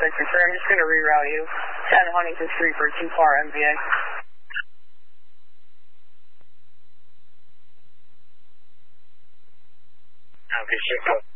Victor 3. I'm just going to reroute you. 10 Huntington Street for 2 car MVA. Okay, sure.